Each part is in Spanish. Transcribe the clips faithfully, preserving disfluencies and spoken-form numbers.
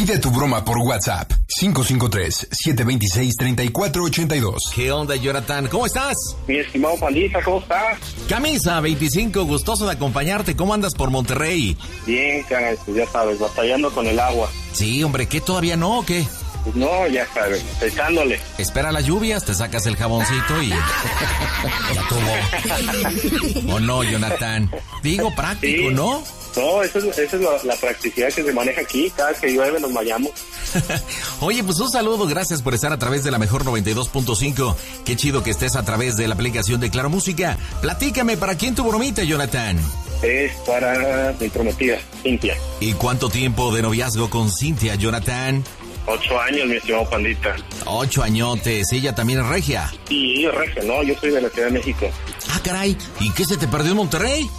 Pide tu broma por WhatsApp. cinco cinco tres, siete dos seis, tres cuatro ocho dos. ¿Qué onda, Jonathan? ¿Cómo estás? Mi estimado Pandita, ¿cómo estás? Camisa veinticinco, gustoso de acompañarte. ¿Cómo andas por Monterrey? Bien, caray, pues ya sabes, batallando con el agua. Sí, hombre, ¿qué? ¿Todavía no o qué? Pues no, ya sabes, echándole. Espera las lluvias, te sacas el jaboncito y... ya tuvo. ¿O no, Jonathan? Digo, práctico, Sí. ¿no? No, esa es, esa es la, la practicidad que se maneja aquí. Cada que llueve nos vayamos. Oye, pues un saludo, gracias por estar a través de la mejor noventa y dos punto cinco. Qué chido que estés a través de la aplicación de Claro Música. Platícame, ¿para quién tu bromita, Jonathan? Es para mi prometida, Cintia. ¿Y cuánto tiempo de noviazgo con Cintia, Jonathan? Ocho años, mi estimado Pandita. Ocho añotes, ella también es regia. Y yo, Regia, no, yo soy de la Ciudad de México. Ah, caray, ¿y qué se te perdió en Monterrey?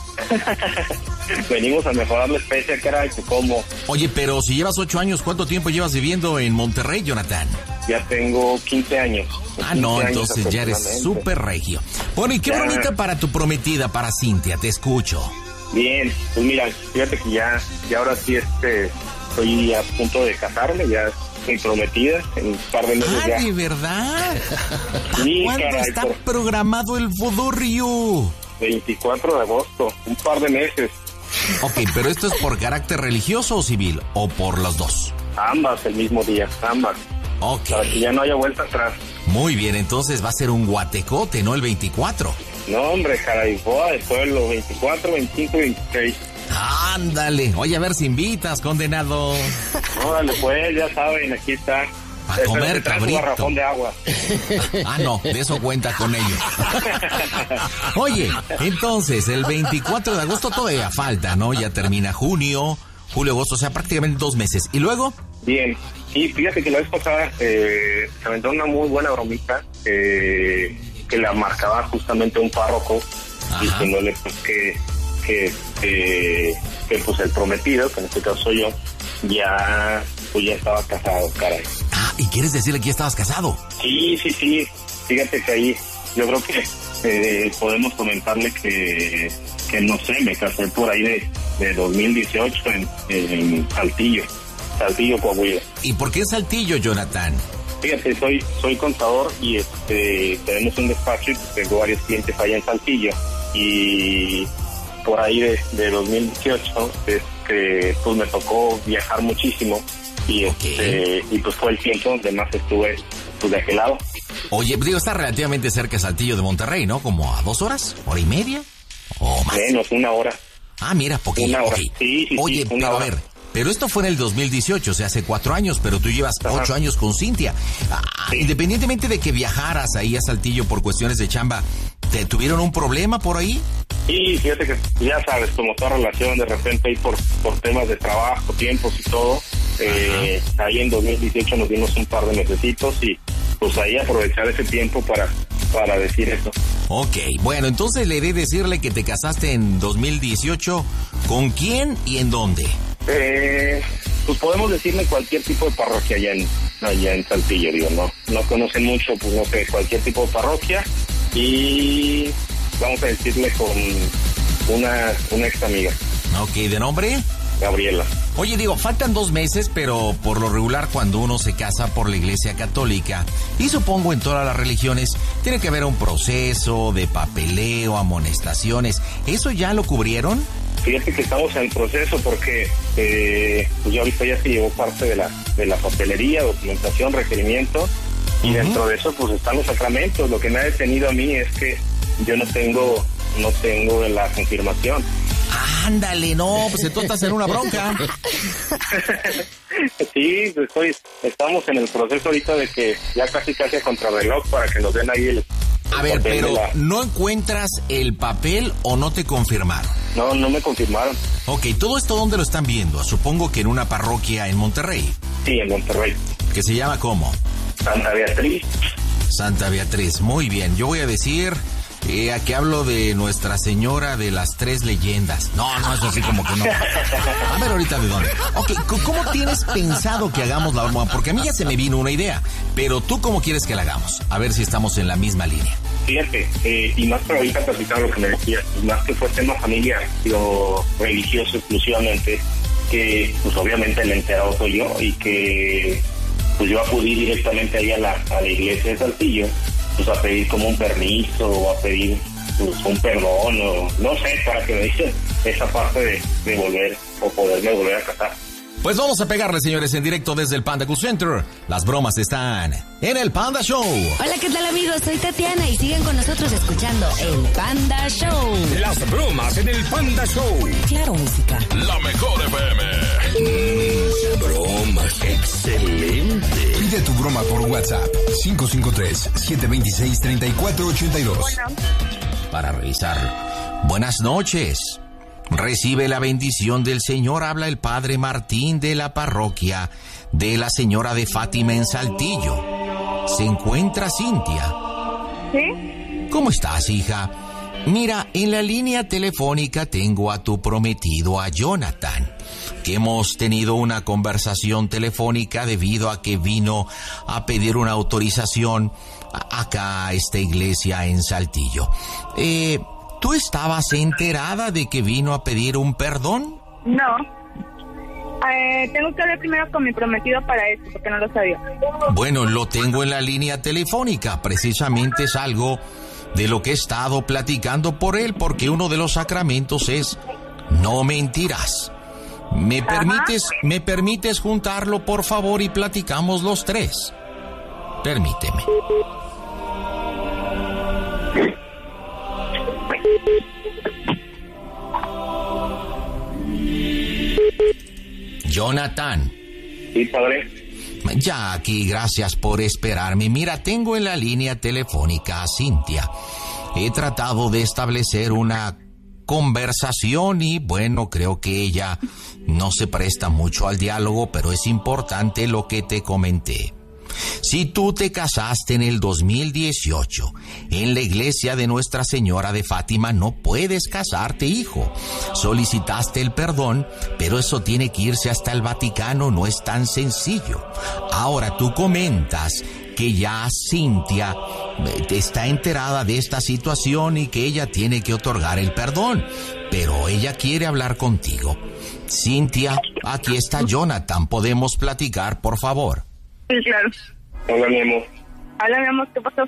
Venimos a mejorar la especie, caray, que como. Oye, pero si llevas ocho años, ¿cuánto tiempo llevas viviendo en Monterrey, Jonathan? Ya tengo quince años. Ah, quince no, años entonces ya eres aproximadamente. súper regio. Bueno, ¿y qué Ya. bromita para tu prometida, para Cintia? Te escucho. Bien, pues mira, fíjate que ya, ya ahora sí este, estoy a punto de casarme, ya estoy prometida, en un par de meses Ah, ya. ¿de verdad? ¿Para Sí, cuándo caray, está por- programado el bodorrio? veinticuatro de agosto, un par de meses, Ok, pero ¿esto es por carácter religioso o civil? ¿O por los dos? ambas el mismo día, ambas, Ok, para que ya no haya vuelta atrás. muy bien, entonces va a ser un guatecote, ¿no? El veinticuatro. No, hombre, caray, boda de pueblo, veinticuatro, veinticinco y veintiséis. Ándale, oye, a ver si invitas, condenado. Órale, pues, ya saben, aquí está. A Eh, comer pero te trae su cabrito. garrafón de agua. Ah, no, de eso cuenta con ello. Oye, entonces, el veinticuatro de agosto todavía falta, ¿no? Ya termina junio, julio, agosto, o sea, prácticamente dos meses. ¿Y luego? Bien, y fíjate que la vez pasada eh, se aventó una muy buena bromita eh, que la marcaba justamente un párroco, Ajá. diciéndole pues que, que, que, que pues el prometido, que en este caso soy yo, ya, pues ya estaba casado, caray. Ah, ¿y quieres decirle que ya estabas casado? Sí, sí, sí, fíjate que ahí yo creo que eh, podemos comentarle que, que no sé, me casé por ahí de, de dos mil dieciocho en, en Saltillo, Saltillo, Coahuila. ¿Y por qué Saltillo, Jonathan? Fíjate, soy soy contador y este tenemos un despacho y pues tengo varios clientes allá en Saltillo y por ahí de, de dos mil dieciocho este, pues me tocó viajar muchísimo y este, y pues fue el tiempo donde más estuve pues de aquel lado. Oye, digo, está relativamente cerca de Saltillo de Monterrey, ¿no? ¿Como a dos horas? ¿Hora y media? ¿O más? Menos, una hora. Ah, mira, poquito. Una hora. ok. Sí, sí, Oye, sí, pero una a hora. ver, pero esto fue en el dos mil dieciocho, o sea, hace cuatro años, pero tú llevas Ajá. ocho años con Cintia. Ah, Sí. Independientemente de que viajaras ahí a Saltillo por cuestiones de chamba, ¿te tuvieron un problema por ahí? Y fíjate que ya sabes, como toda relación, de repente ahí por, por temas de trabajo, tiempos y todo, eh, ahí en dos mil dieciocho nos dimos un par de mesecitos y pues ahí aprovechar ese tiempo para, para decir eso. Ok, bueno, entonces le de decirle que te casaste en dos mil dieciocho, ¿con quién y en dónde? Eh, pues podemos decirle cualquier tipo de parroquia allá en, allá en Saltillo, digo, no, no conocen mucho, pues no sé, cualquier tipo de parroquia y vamos a decirle con una, una ex amiga, Ok, ¿de nombre? Gabriela. Oye, digo, faltan dos meses, pero por lo regular cuando uno se casa por la Iglesia Católica, y supongo en todas las religiones, tiene que haber un proceso de papeleo, amonestaciones. ¿Eso ya lo cubrieron? Fíjate que estamos en el proceso porque eh, pues ya ahorita ya se llevó parte de la, de la papelería, documentación, requerimiento, y Ujú. dentro de eso pues están los sacramentos. Lo que me ha detenido a mí es que yo no tengo, no tengo la confirmación. Ándale, no, pues entonces estás en una bronca. Sí, pues estoy, estamos en el proceso ahorita de que ya casi casi a contrarreloj para que nos den ahí el, A el ver, papel pero de la- ¿no encuentras el papel o no te confirmaron? No, no me confirmaron. Ok, ¿todo esto dónde lo están viendo? Supongo que en una parroquia en Monterrey, Sí, en Monterrey. que se llama ¿cómo? Santa Beatriz. Santa Beatriz. Muy bien, yo voy a decir eh, a que hablo de Nuestra Señora de las Tres Leyendas. No, no, eso sí como que no. A ver ahorita de dónde. Ok, c- ¿cómo tienes pensado que hagamos la broma? Porque a mí ya se me vino una idea, pero ¿tú cómo quieres que la hagamos? A ver si estamos en la misma línea. Fíjate, eh, y más para ahorita platicar lo que me decías, y más que fue tema familiar, lo religioso exclusivamente, que pues obviamente el enterado soy yo y que pues yo acudí directamente ahí a la, a la iglesia de Saltillo, pues a pedir como un permiso o a pedir pues un perdón o no sé, para que me dicen esa parte de, de volver o poderme volver a casar. Pues vamos a pegarle, señores, en directo desde el Panda Cool Center. Las bromas están en el Panda Show. Hola, ¿qué tal, amigos? Soy Tatiana y siguen con nosotros escuchando el Panda Show. Las bromas en el Panda Show. Claro, música. La mejor F M. Mm, bromas, excelente. Pide tu broma por WhatsApp. cinco cinco tres, siete dos seis, tres cuatro ocho dos. Bueno. Para revisar. Buenas noches. Recibe la bendición del Señor, habla el Padre Martín de la parroquia de la Señora de Fátima en Saltillo. ¿Se encuentra Cintia? ¿Sí? ¿Cómo estás, hija? Mira, en la línea telefónica tengo a tu prometido, a Jonathan, que hemos tenido una conversación telefónica debido a que vino a pedir una autorización acá a esta iglesia en Saltillo. Eh... ¿Tú estabas enterada de que vino a pedir un perdón? No. Eh, tengo que hablar primero con mi prometido para eso, porque no lo sabía. Bueno, lo tengo en la línea telefónica. Precisamente es algo de lo que he estado platicando por él, porque uno de los sacramentos es no mentirás. ¿Me permites, me permites juntarlo, por favor, y platicamos los tres? Permíteme. Jonathan. Sí, padre. Ya aquí, gracias por esperarme. Mira, tengo en la línea telefónica a Cintia. He tratado de establecer una conversación y, bueno, creo que ella no se presta mucho al diálogo, pero es importante lo que te comenté. Si tú te casaste en el dos mil dieciocho en la iglesia de Nuestra Señora de Fátima, no puedes casarte, hijo. Solicitaste el perdón, pero eso tiene que irse hasta el Vaticano, no es tan sencillo. Ahora tú comentas que ya Cintia está enterada de esta situación y que ella tiene que otorgar el perdón, pero ella quiere hablar contigo. Cintia, aquí está Jonathan, ¿podemos platicar, por favor? Sí, claro. Hola, mi amor. Hola, mi amor, ¿qué pasó?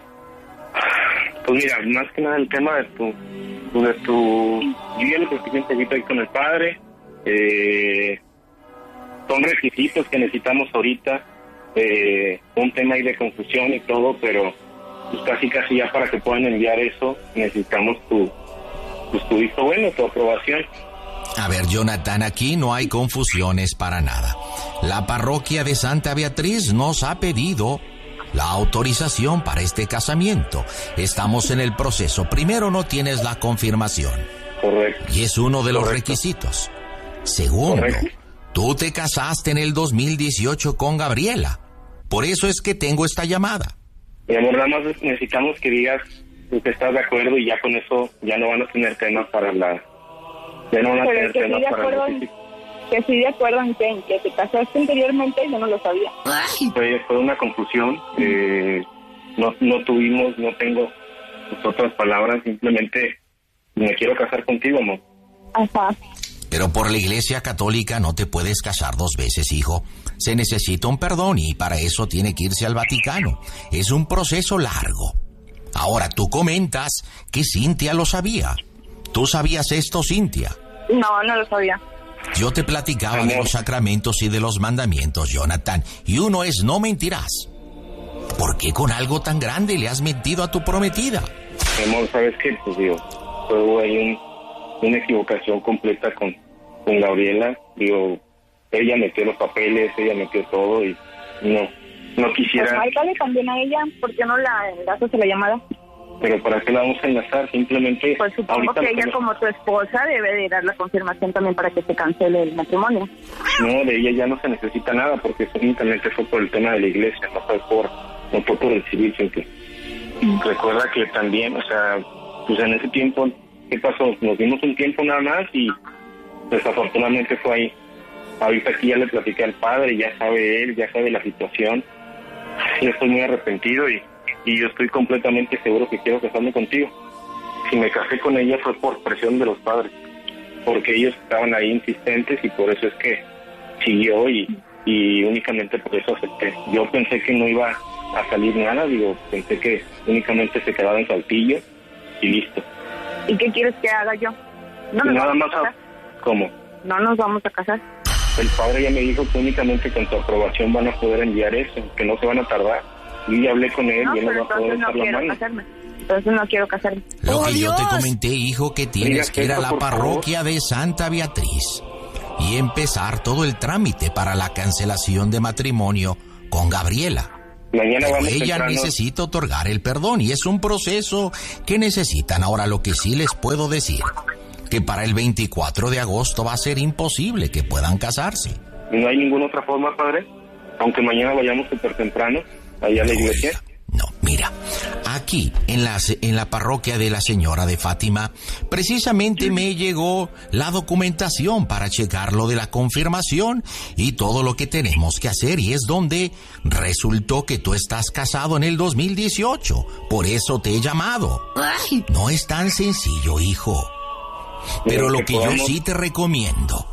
Pues mira, más que nada el tema de tu... De tu yo ya lo platiqué un poquito ahí con el padre. Eh, son requisitos que necesitamos ahorita. Eh, un tema ahí de confusión y todo, pero pues casi casi ya para que puedan enviar eso necesitamos tu, pues, tu visto bueno, tu aprobación. A ver, Jonathan, aquí no hay confusiones para nada. La parroquia de Santa Beatriz nos ha pedido la autorización para este casamiento. Estamos en el proceso. Primero, no tienes la confirmación. Correcto. Y es uno de los Correcto. requisitos. Segundo, Correcto. tú te casaste en el dos mil dieciocho con Gabriela. Por eso es que tengo esta llamada. Mi amor, nada más necesitamos que digas que estás de acuerdo y ya con eso ya no van a tener temas para la... Ya no van a Pero tener que sí temas de para acuerdo, el... que sí de acuerdo en que, en que te casaste anteriormente, yo no lo sabía. Fue, fue una confusión. Eh, no, no tuvimos, no tengo pues, otras palabras. Simplemente me quiero casar contigo, amor. Ajá. Pero por la Iglesia Católica no te puedes casar dos veces, hijo. Se necesita un perdón y para eso tiene que irse al Vaticano. Es un proceso largo. Ahora, tú comentas que Cintia lo sabía. ¿Tú sabías esto, Cintia? No, no lo sabía. Yo te platicaba de los sacramentos y de los mandamientos, Jonathan, y uno es no mentirás. ¿Por qué con algo tan grande le has mentido a tu prometida? Mi amor, ¿sabes qué? Pues digo, fue ahí un, una equivocación completa con, con Gabriela. Digo, ella metió los papeles, ella metió todo y no, no quisiera... Pues márcale también a ella, ¿por qué no la enlazas a la llamada? Pero ¿para qué la vamos a enlazar? Simplemente... Pues supongo que ella, como tu esposa, debe de dar la confirmación también para que se cancele el matrimonio. No, de ella ya no se necesita nada, porque únicamente fue por el tema de la iglesia, no fue por, no fue por el civil, simple. Mm. Recuerda que también, o sea, pues en ese tiempo, ¿qué pasó? Nos dimos un tiempo nada más y desafortunadamente fue ahí. Ahorita aquí ya le platiqué al padre, ya sabe él, ya sabe la situación. Yo estoy muy arrepentido y... y yo estoy completamente seguro que quiero casarme contigo. Si me casé con ella fue por presión de los padres, porque ellos estaban ahí insistentes y por eso es que siguió y, y únicamente por eso acepté. Yo pensé que no iba a salir nada, digo, pensé que únicamente se quedaba en Saltillo y listo. ¿Y qué quieres que haga yo? No nos nada vamos más a casar. A... ¿Cómo? No nos vamos a casar. El padre ya me dijo que únicamente con tu aprobación van a poder enviar eso, que no se van a tardar. Y ya hablé con él No, y él pero nos va a poder entonces no echar la quiero mano. casarme. Entonces no quiero casarme. Lo ¡Oh, que yo te Dios! comenté, hijo, que tienes Diga que ir a esto, la por parroquia de Santa Beatriz y empezar todo el trámite para la cancelación de matrimonio con Gabriela. Mañana Pero vamos ella temprano. necesita otorgar el perdón y es un proceso que necesitan. Ahora, lo que sí les puedo decir, que para el veinticuatro de agosto va a ser imposible que puedan casarse. ¿No hay ninguna otra forma, padre? Aunque mañana vayamos súper temprano, allá a la iglesia. No, mira, aquí en la, en la parroquia de la Señora de Fátima, precisamente me llegó la documentación para checar lo de la confirmación y todo lo que tenemos que hacer, y es donde resultó que tú estás casado en el dos mil dieciocho. Por eso te he llamado. Ay, No es tan sencillo, hijo. Pero lo que yo sí te recomiendo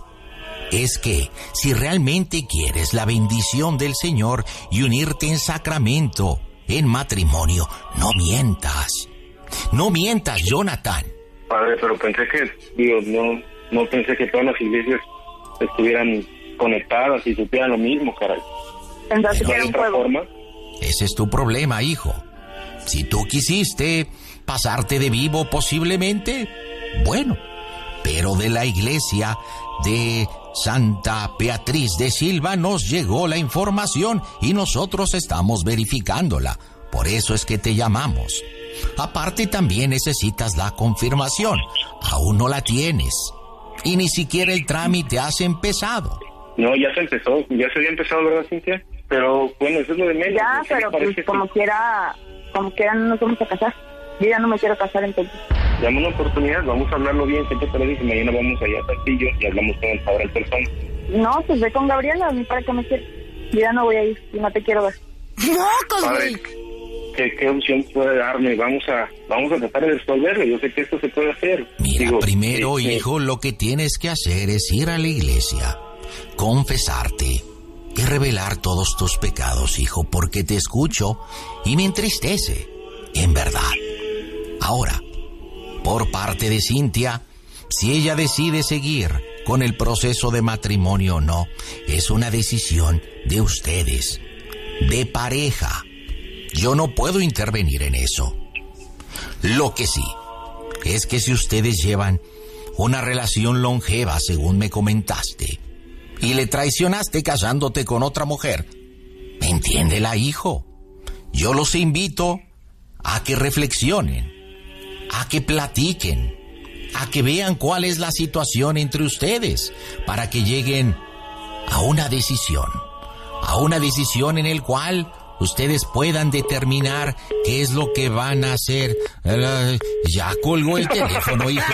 es que si realmente quieres la bendición del Señor y unirte en sacramento, en matrimonio, no mientas. No mientas, Jonathan. Padre, pero pensé que, digo, no, no pensé que todas las iglesias estuvieran conectadas y supieran lo mismo, caray. Pensaste ¿No que hay era un otra juego. forma? Ese es tu problema, hijo. Si tú quisiste pasarte de vivo posiblemente, bueno, pero de la iglesia de Santa Beatriz de Silva nos llegó la información y nosotros estamos verificándola. Por eso es que te llamamos. Aparte, también necesitas la confirmación. Aún no la tienes. Y ni siquiera el trámite has empezado. No, ya se empezó, ya se había empezado, ¿verdad, Cintia? Pero bueno, eso es lo de menos. Ya, No sé, pero parece pues que- como quiera, como quiera no nos vamos a casar. Yo ya no me quiero casar entonces. Dame una oportunidad, vamos a hablarlo bien. ¿Qué te parece? Mañana vamos allá a Saltillo y hablamos con el padre en persona. No, pues ve con Gabriela, a mí para que me quiere. Yo ya no voy a ir y no te quiero ver. ¡Mocos, Padre, güey! ¿qué, qué opción puede darme? Vamos a vamos a tratar de resolverlo. Yo sé que esto se puede hacer. Mira, Digo, primero, este, hijo, lo que tienes que hacer es ir a la iglesia, confesarte y revelar todos tus pecados, hijo, porque te escucho y me entristece, en verdad. Ahora, por parte de Cintia, si ella decide seguir con el proceso de matrimonio o no, es una decisión de ustedes, de pareja. Yo no puedo intervenir en eso. Lo que sí es que si ustedes llevan una relación longeva, según me comentaste, y le traicionaste casándote con otra mujer, entiéndela, hijo. Yo los invito a que reflexionen, a que platiquen, a que vean cuál es la situación entre ustedes, para que lleguen a una decisión, a una decisión en el cual ustedes puedan determinar qué es lo que van a hacer. Eh, Ya colgó el teléfono, hijo.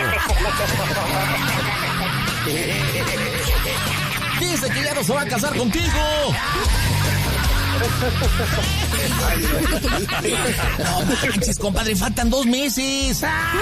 Dice que ya no se va a casar contigo. No manches, compadre, faltan dos meses.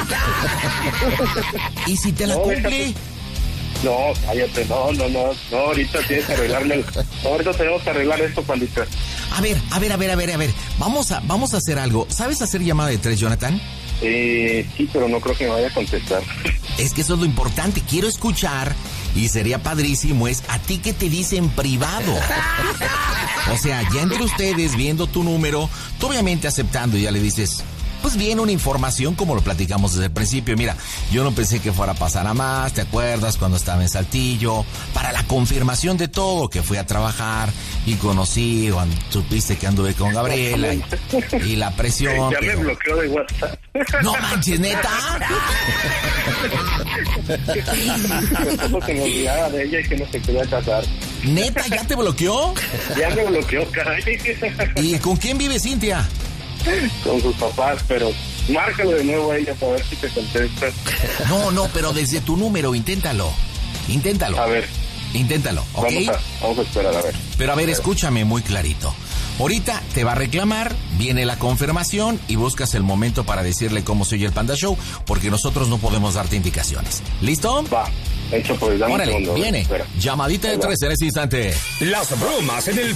¿Y si te la No, cumple? No, cállate, no, no, no, no, ahorita tienes que arreglarme. el- no, ahorita tenemos que arreglar esto, pandita. A ver, a ver, a ver, a ver, a ver. Vamos a, vamos a hacer algo. ¿Sabes hacer llamada de tres, Jonathan? Eh, sí, pero no creo que me vaya a contestar. Es que eso es lo importante. Quiero escuchar, y sería padrísimo, es a ti que te dicen privado. O sea, ya entre ustedes, viendo tu número, tú obviamente aceptando, y ya le dices, pues bien, una información como lo platicamos desde el principio. Mira, yo no pensé que fuera a pasar a más, ¿te acuerdas? Cuando estaba en Saltillo, para la confirmación de todo, que fui a trabajar y conocí, cuando supiste que anduve con Gabriela y, y la presión. Ya me pero- bloqueó de WhatsApp. No manches, neta. Como que me olvidaba de ella y que no se quería casar. Neta, ¿ya te bloqueó? Ya me bloqueó, caray. ¿Y con quién vive Cintia? Con sus papás, pero márcalo de nuevo a ella para ver si te contesta. No, no, pero desde tu número, inténtalo. Inténtalo. A ver, Inténtalo, ¿ok? vamos a, vamos a esperar, a ver. Pero a ver, escúchame muy clarito. Ahorita te va a reclamar, viene la confirmación y buscas el momento para decirle cómo se oye el Panda Show, porque nosotros no podemos darte indicaciones. ¿Listo? Va, De hecho, pues dame Órale, un segundo. viene. Espera. Llamadita de tres en ese instante. Las bromas en el